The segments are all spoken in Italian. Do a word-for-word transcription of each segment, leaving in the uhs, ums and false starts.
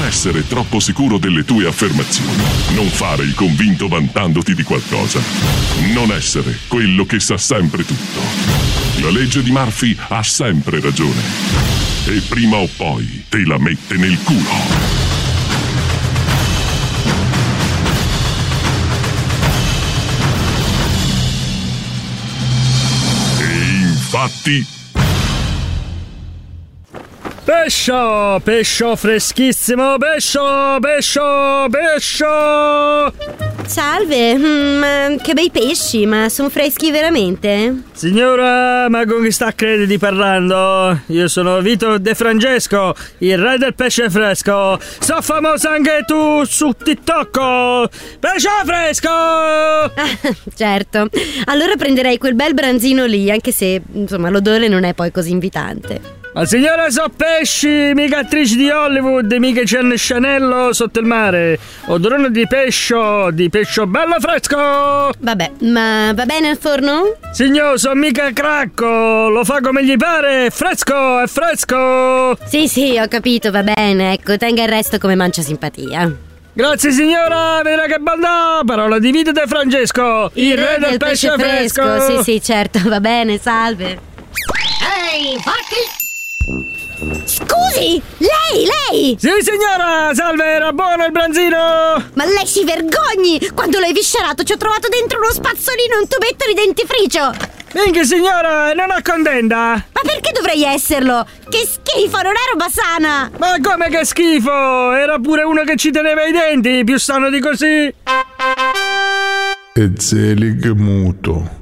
essere troppo sicuro delle tue affermazioni. Non fare il convinto vantandoti di qualcosa. Non essere quello che sa sempre tutto. La legge di Murphy ha sempre ragione. E prima o poi te la mette nel culo. Infatti, pescio, pescio freschissimo, pescio, pescio, pescio. Salve, mm, che bei pesci, ma sono freschi veramente? Signora, ma con chi sta credi parlando? Io sono Vito De Francesco, il re del pesce fresco. So famoso anche tu su TikTok. Pesce fresco! Ah, certo. Allora prenderei quel bel branzino lì, anche se, insomma, l'odore non è poi così invitante. Ma signora, so pesci, mica attrici di Hollywood, mica c'è Scianello sotto il mare. Odorone di pescio, di pescio bello fresco. Vabbè, ma va bene al forno? Signor, so mica cracco, lo fa come gli pare, fresco, è fresco. Sì, sì, ho capito, va bene, ecco, tenga il resto come mancia simpatia. Grazie signora, vedrà che bella parola di Vito De Francesco, il, il re, re del, del pesce, pesce fresco. fresco. Sì, sì, certo, va bene, salve. Ehi, fatti! Scusi, lei, lei! Sì signora, salve, era buono il branzino! Ma lei si vergogni! Quando l'hai viscerato ci ho trovato dentro uno spazzolino e un tubetto di dentifricio! Minchia signora, non è contenta? Ma perché dovrei esserlo? Che schifo, non è roba sana! Ma come che schifo? Era pure uno che ci teneva i denti, più sano di così! E Zelig muto.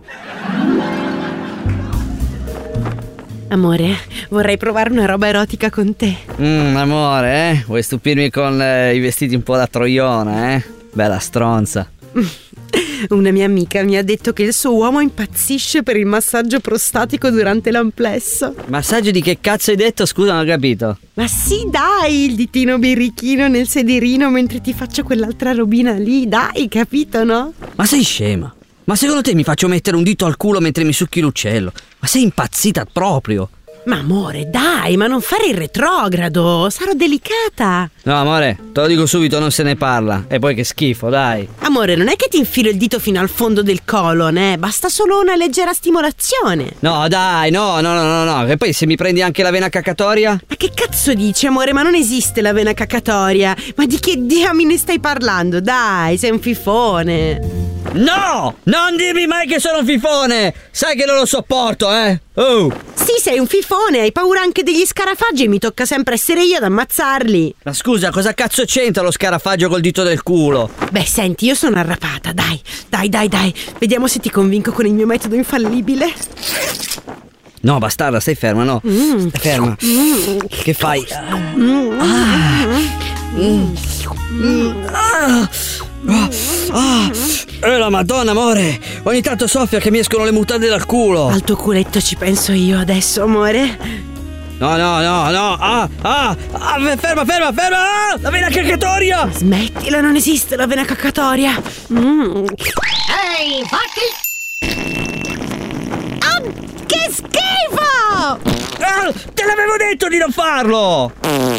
Amore, vorrei provare una roba erotica con te. Mmm, amore, eh? Vuoi stupirmi con eh, i vestiti un po' da troiona, eh? Bella stronza. Una mia amica mi ha detto che il suo uomo impazzisce per il massaggio prostatico durante l'amplesso. Massaggio di che cazzo hai detto? Scusa, non ho capito. Ma sì, dai, il ditino birichino nel sederino mentre ti faccio quell'altra robina lì. Dai, capito, no? Ma sei scema? Ma secondo te mi faccio mettere un dito al culo mentre mi succhi l'uccello? Ma sei impazzita proprio? Ma amore, dai, ma non fare il retrogrado, sarò delicata. No amore, te lo dico subito, non se ne parla. E poi che schifo, dai. Amore, non è che ti infilo il dito fino al fondo del colon, eh? Basta solo una leggera stimolazione. No dai, no, no, no, no, no. E poi se mi prendi anche la vena cacatoria? Ma che cazzo dici, amore? Ma non esiste la vena cacatoria. Ma di che diamine stai parlando? Dai, sei un fifone. No! Non dirmi mai che sono un fifone! Sai che non lo sopporto, eh? Oh! Sì, sei un fifone, hai paura anche degli scarafaggi e mi tocca sempre essere io ad ammazzarli. Ma scusa, cosa cazzo c'entra lo scarafaggio col dito del culo? Beh, senti, io sono arrapata, dai, dai, dai, dai. Vediamo se ti convinco con il mio metodo infallibile. No, bastarda, stai ferma, no? Mm. Stai ferma. Mm. Che fai? Mm. Ah. Mm. Mm. Ah. Ah. Ah. Eh la madonna amore, ogni tanto soffia che mi escono le mutande dal culo. Al tuo culetto ci penso io adesso, amore. No no no no. Ah ah, ah ferma ferma ferma ah, la vena cacatoria. Smettila, non esiste la vena cacatoria. Mm. Ehi, fatti! Ah, che schifo! Ah, te l'avevo detto di non farlo.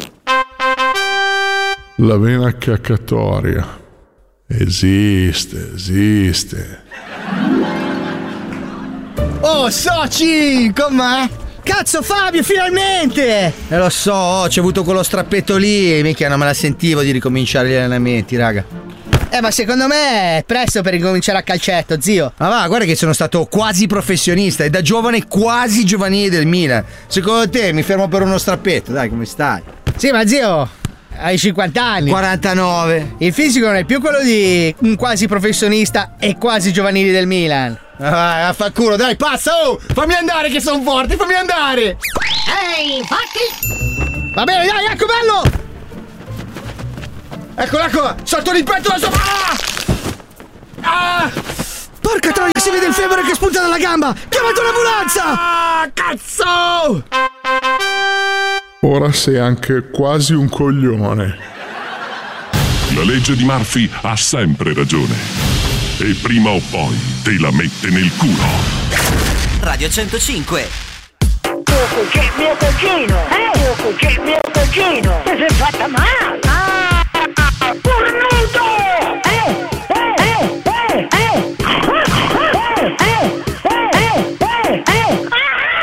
La vena cacatoria esiste, esiste. Oh, soci, com'è? Cazzo Fabio, finalmente! Eh lo so, ho avuto quello strappetto lì e mica non me la sentivo di ricominciare gli allenamenti, raga. Eh ma secondo me è presto per ricominciare a calcetto, zio. Ma va, guarda che sono stato quasi professionista e da giovane quasi giovanile del Milan. Secondo te mi fermo per uno strappetto, dai, come stai? Sì, ma zio, hai cinquanta anni. quarantanove. Il fisico non è più quello di un quasi professionista e quasi giovanili del Milan. Ah, fa culo, dai, passa, oh! Fammi andare che sono forte, fammi andare! Ehi, fatti! Va bene, dai, ecco bello! Ecco, ecco, salto di petto da sopra! Ah! Ah! Porca troia, si vede il febbre che spunta dalla gamba! Chiamate un'ambulanza! Ah, cazzo! Ora sei anche quasi un coglione. La legge di Murphy ha sempre ragione. E prima o poi te la mette nel culo. Radio centocinque. cugino, mio cugino, eh, mio cugino, mio cugino, ti sei fatta male, ah!